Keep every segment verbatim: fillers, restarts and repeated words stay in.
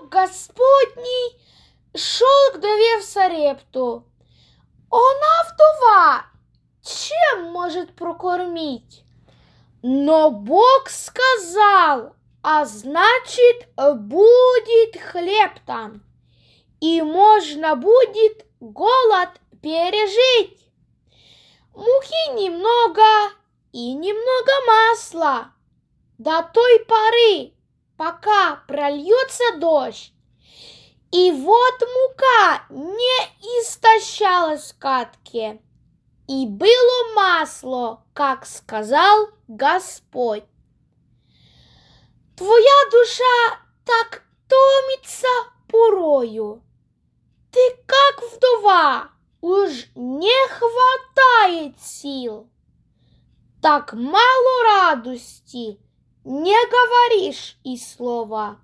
раб Господний шел к вдове в Сарепту. Она вдова, чем может прокормить? Но Бог сказал, а значит, будет хлеб там, и можно будет голод пережить. Муки немного и немного масла до той поры, пока прольется дождь. И вот мука не истощалась в катке, и было масло, как сказал Господь. Твоя душа так томится порою, ты как вдова, уж не хватает сил. Так мало радости, не говоришь и слова.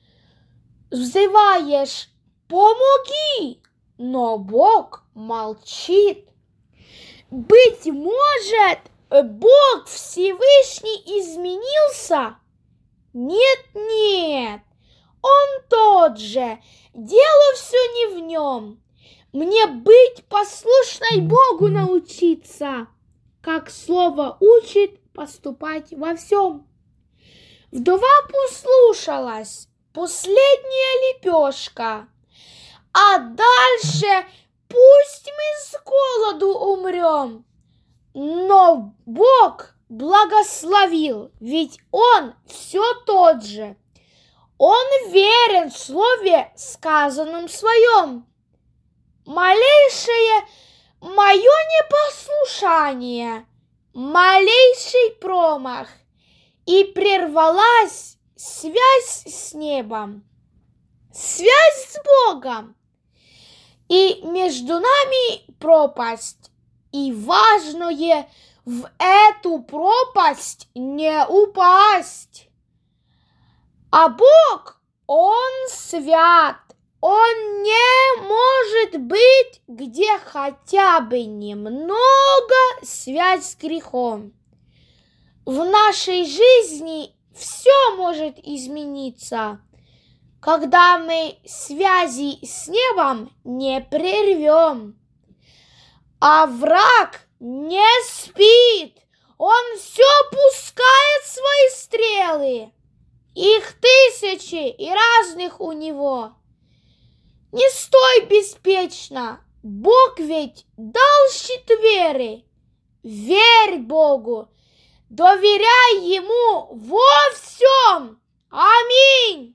Взываешь «помоги», но Бог молчит. Быть может, Бог Всевышний изменился? Нет, нет, Он тот же, дело все не в нем. Мне быть послушной Богу научиться, как слово учит поступать во всем. Вдова послушалась, последняя лепешка, а дальше пусть мы с голоду умрем. Но Бог благословил, ведь Он все тот же. Он верен в слове, сказанном своем. Малейшее мое непослушание, малейший промах, и прервалась связь с небом, связь с Богом, и между нами пропасть, и важное в эту пропасть не упасть. А Бог, Он свят, Он не может быть, где хотя бы немного связь с грехом. В нашей жизни все может измениться, когда мы связи с небом не прервем. А враг не спит, он все пускает свои стрелы. Их тысячи и разных у него. Не стой беспечно, Бог ведь дал щит веры. Верь Богу, доверяй Ему во всем. Аминь.